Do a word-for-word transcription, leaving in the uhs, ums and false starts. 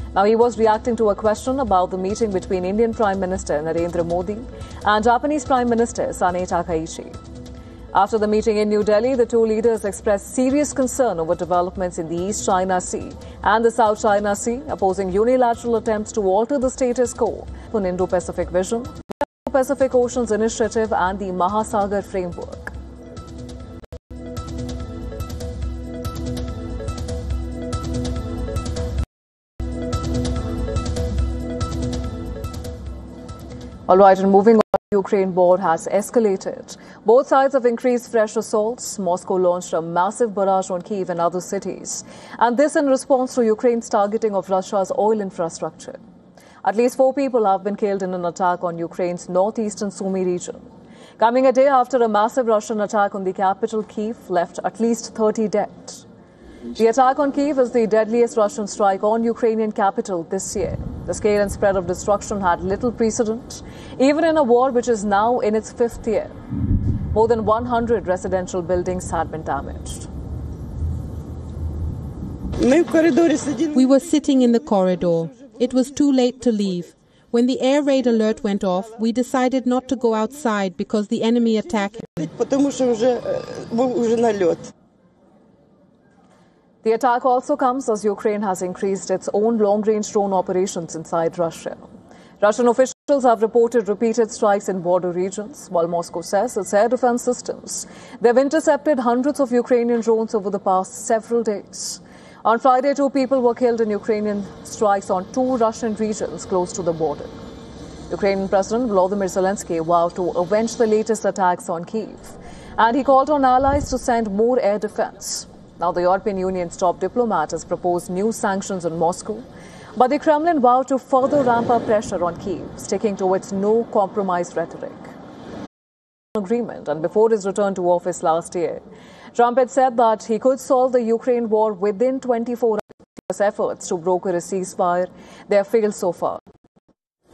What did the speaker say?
Now, he was reacting to a question about the meeting between Indian Prime Minister Narendra Modi and Japanese Prime Minister Sanae Takaichi. After the meeting in New Delhi, the two leaders expressed serious concern over developments in the East China Sea and the South China Sea, opposing unilateral attempts to alter the status quo on Indo-Pacific Vision, the Indo-Pacific Oceans Initiative and the Mahasagar Framework. All right, and moving on, the Ukraine war has escalated. Both sides have increased fresh assaults. Moscow launched a massive barrage on Kyiv and other cities, and this in response to Ukraine's targeting of Russia's oil infrastructure. At least four people have been killed in an attack on Ukraine's northeastern Sumy region. Coming a day after a massive Russian attack on the capital Kyiv left at least thirty dead. The attack on Kyiv is the deadliest Russian strike on Ukrainian capital this year. The scale and spread of destruction had little precedent, even in a war which is now in its fifth year. More than one hundred residential buildings had been damaged. We were sitting in the corridor. It was too late to leave. When the air raid alert went off, we decided not to go outside because the enemy attacked. The attack also comes as Ukraine has increased its own long-range drone operations inside Russia. Russian officials have reported repeated strikes in border regions, while Moscow says its air defense systems. They've intercepted hundreds of Ukrainian drones over the past several days. On Friday, two people were killed in Ukrainian strikes on two Russian regions close to the border. Ukrainian President Volodymyr Zelensky vowed to avenge the latest attacks on Kyiv, and he called on allies to send more air defense. Now, the European Union's top diplomat has proposed new sanctions on Moscow, but the Kremlin vowed to further ramp up pressure on Kyiv, sticking to its no-compromise rhetoric. Agreement, and before his return to office last year, Trump had said that he could solve the Ukraine war within twenty-four hours. Efforts to broker a ceasefire, they have failed so far.